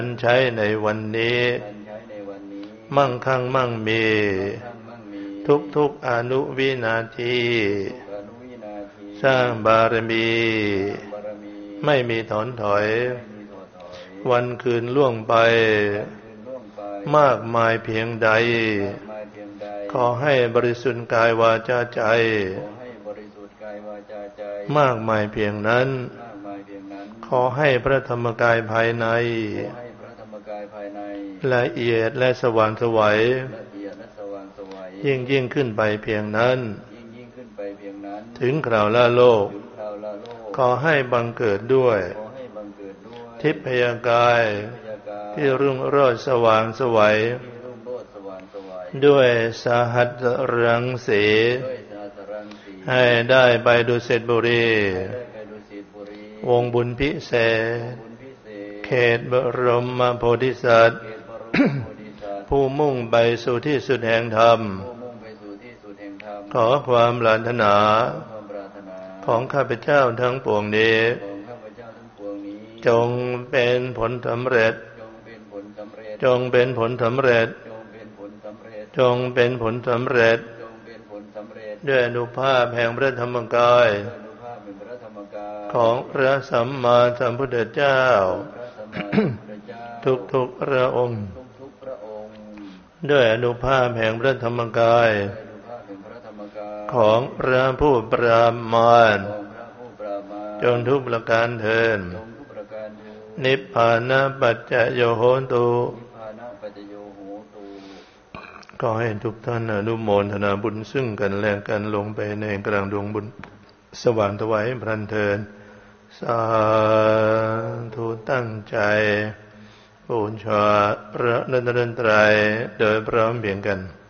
ใช้ในวันนี้มั่งคั่งมั่งมีทุกอนุวินาทีสร้างบารมีไม่มีถอนถอยวันคืนล่วงไปมากมายเพียงใดขอให้บริสุทธิ์กายวาจาใจมากมายเพียงนั้นขอให้พระธรรมกายภายในละเอียดและสว่างไสวยิ่งขึ้นไปเพียงนั้นถึงคราวละโลกขอให้บังเกิดด้วยทิพยกายที่รุ่งโรจน์สว่างไสวด้วยสหัสรังสีให้ได้ไปดุสิตบุรีวงบุญพิเศษเขตบรมโพธิสัตว์ผู้มุ่งไปสู่ที่สุดแห่งธรรมขอความปรารถนาของข้าพเจ้าทั้งปวงนี้จงเป็นผลสำเร็จจงเป็นผลสำเร็จจงเป็นผลสำเร็จด้วยอนุภาพแห่งพระธรรมกายของพระสัมมาสัมพุทธเจ้าทุกพระองค์ด้วยอนุภาพแห่งพระธรรมกายของพระผู้ปราบมารจงทุกประการเถิดนิพพานะปัจจโยโหตุก็ให้ทุกท่านอนุโมทนาบุญซึ่งกันและกันลงไปในกลางดวงบุญสว่างถวายพลันเถิดสาธุตั้งใจบูชาพระรัตนตรัยโดยพร้อมเพรียงกัน